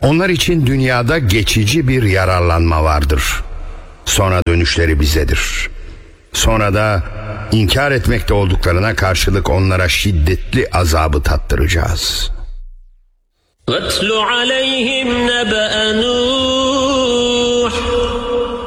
Onlar için dünyada geçici bir yararlanma vardır. Sonra dönüşleri bizedir. Sonra da inkar etmekte olduklarına karşılık onlara şiddetli azabı tattıracağız. وَاتْلُ عَلَيْهِمْ نَبَأَ نُوحٍ